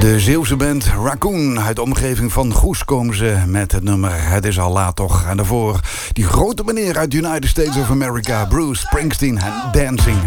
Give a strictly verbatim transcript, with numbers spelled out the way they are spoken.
De Zeeuwse band Raccoon. Uit de omgeving van Goes komen ze met het nummer Het is al laat toch. En daarvoor die grote meneer uit United States of America, Bruce Springsteen en Dancing.